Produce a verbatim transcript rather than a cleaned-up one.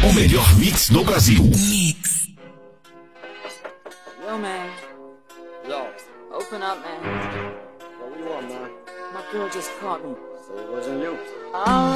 O melhor mix do Brasil. Mix. Yo, man. Yo, Open up, man. what do you want, man? My girl just caught me. So it wasn't you. All